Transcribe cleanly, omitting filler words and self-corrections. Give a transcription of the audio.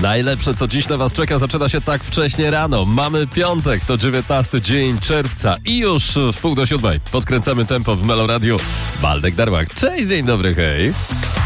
Najlepsze, co dziś na was czeka, zaczyna się tak wcześnie rano. Mamy piątek, to 19 dzień czerwca i już w 6:30 podkręcamy tempo w Melo Radio. Waldek Darłak. Cześć, dzień dobry, hej.